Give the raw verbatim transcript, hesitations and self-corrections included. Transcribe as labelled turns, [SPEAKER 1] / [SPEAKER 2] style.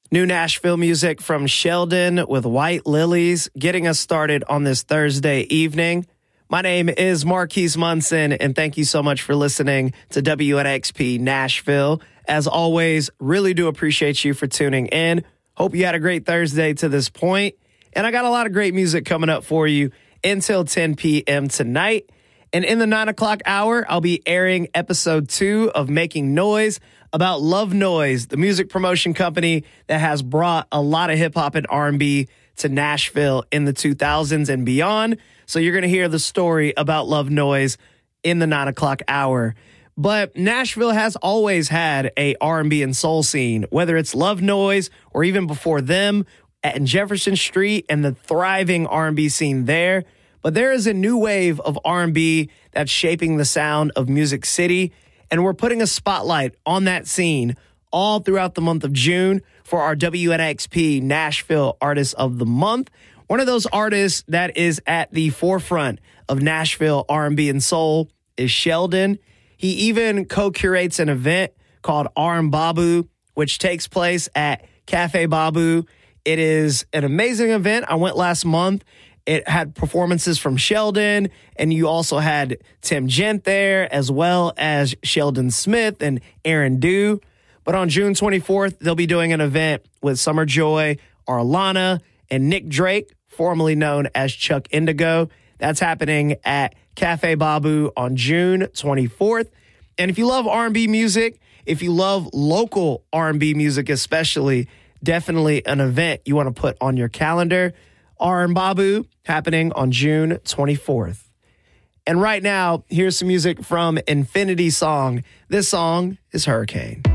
[SPEAKER 1] New Nashville music from Sheldon with White Lilies, getting us started on this Thursday evening. My name is Marquise Munson, and thank you so much for listening to W N X P Nashville. As always, really do appreciate you for tuning in. Hope you had a great Thursday to this point. And I got a lot of great music coming up for you until ten p.m. tonight. And in the nine o'clock hour, I'll be airing episode two of Making Noise about Love Noise, the music promotion company that has brought a lot of hip hop and R and B to Nashville in the two thousands and beyond. So you're going to hear the story about Love Noise in the nine o'clock hour. But Nashville has always had a R and B and soul scene, whether it's Love Noise or even before them at Jefferson Street and the thriving R and B scene there. But there is a new wave of R and B that's shaping the sound of Music City, and we're putting a spotlight on that scene all throughout the month of June for our W N X P Nashville Artist of the Month. One of those artists that is at the forefront of Nashville R and B and soul is Sheldon. He even co-curates an event called R and Babu, which takes place at Cafe Babu. It is an amazing event. I went last month. It had performances from Sheldon, and you also had Tim Gent there, as well as Sheldon Smith and Aaron Dew. But on June twenty-fourth, they'll be doing an event with Summer Joy, Arlana, and Nick Drake, formerly known as Chuck Indigo. That's happening at Cafe Babu on June twenty-fourth. And if you love R and B music, if you love local R and B music especially, definitely an event you want to put on your calendar. R and Babu happening on June twenty-fourth. And right now, here's some music from Infinity Song. This song is Hurricane.